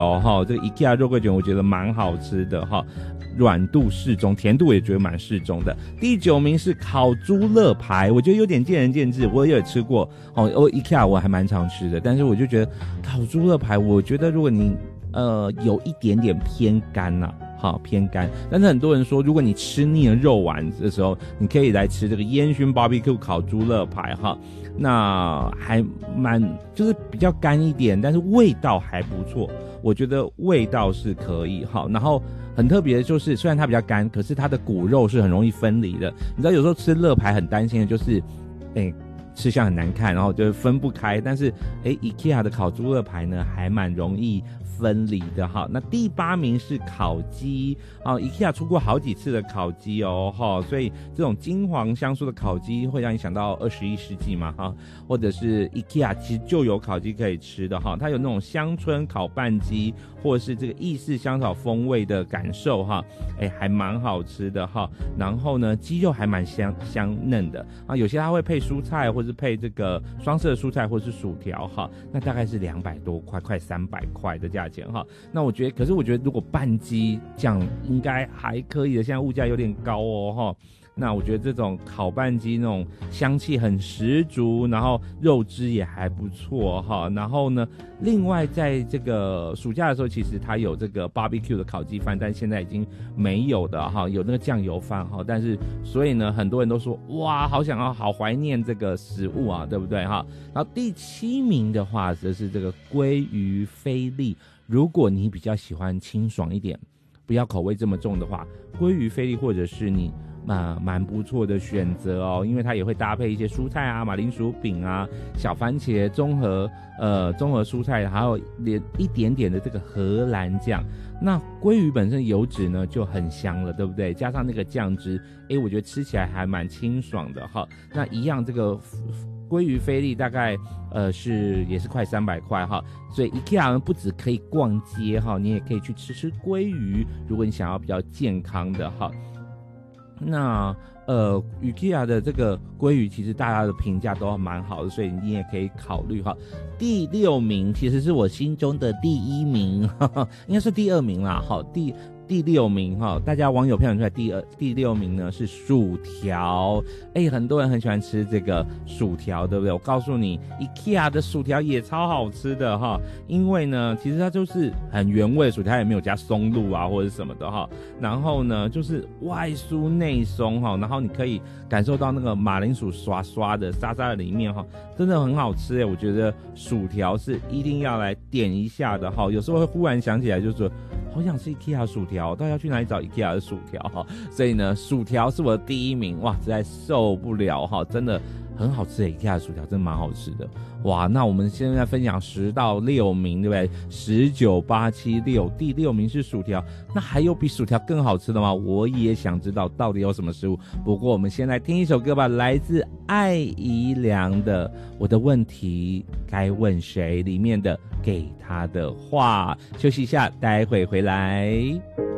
这个 IKEA 肉桂卷我觉得蛮好吃的软度适中，甜度也觉得蛮适中的。第9名是烤猪肋排，我觉得有点见仁见智，我也有吃过IKEA 我还蛮常吃的，但是我就觉得烤猪肋排，我觉得如果你有一点点偏干偏干，但是很多人说，如果你吃腻了肉丸的时候，你可以来吃这个烟熏 BBQ 烤猪肋排那还蛮就是比较干一点，但是味道还不错，我觉得味道是可以然后很特别的就是，虽然它比较干，可是它的骨肉是很容易分离的。你知道有时候吃肋排很担心的就是吃相很难看，然后就分不开，但是IKEA 的烤猪肋排呢还蛮容易分离的那第8名是烤鸡IKEA 出过好几次的烤鸡所以这种金黄香酥的烤鸡会让你想到21世纪嘛或者是 IKEA 其实就有烤鸡可以吃的它有那种乡村烤拌鸡，或者是这个意式香草风味的感受还蛮好吃的然后呢鸡肉还蛮香嫩的有些它会配蔬菜，或是配这个双色蔬菜，或是薯条那大概是200多块，快300块的价钱那可是我觉得如果拌鸡这样应该还可以的，现在物价有点高那我觉得这种烤拌鸡那种香气很十足，然后肉汁也还不错然后呢另外在这个暑假的时候，其实它有这个 BBQ 的烤鸡饭，但现在已经没有的有那个酱油饭但是所以呢很多人都说哇好想要，好怀念这个食物对不对然后第7名的话则是这个鲑鱼菲力，如果你比较喜欢清爽一点，不要口味这么重的话，鲑鱼菲力或者是你蛮不错的选择因为它也会搭配一些蔬菜马铃薯饼小番茄综合蔬菜，还有连一点点的这个荷兰酱。那鲑鱼本身油脂呢就很香了，对不对？加上那个酱汁，我觉得吃起来还蛮清爽的那一样这个鲑鱼菲力大概也是快300块所以 IKEA 不只可以逛街你也可以去吃吃鲑鱼，如果你想要比较健康的那IKEA 的这个鲑鱼其实大家的评价都蛮好的，所以你也可以考虑第6名其实是我心中的第1名应该是第2名啦第6名大家网友票选出来第6名呢是薯条很多人很喜欢吃这个薯条，对不对？我告诉你 IKEA 的薯条也超好吃的因为呢其实它就是很原味的薯条，也没有加松露或者什么的然后呢就是外酥内松然后你可以感受到那个马铃薯刷刷的沙沙的里面真的很好吃我觉得薯条是一定要来点一下的有时候会忽然想起来就是说好想吃 IKEA 薯条，到底要去哪里找 IKEA 的薯条所以呢薯条是我的第1名，哇实在受不了真的很好吃的 IKEA 的薯条真的蛮好吃的哇。那我们现在分享10到6名，对不对？10、9、8、7、6，第6名是薯条。那还有比薯条更好吃的吗？我也想知道到底有什么食物。不过我们先来听一首歌吧，来自艾怡良的《我的问题该问谁》里面的给他的话。休息一下，待会回来。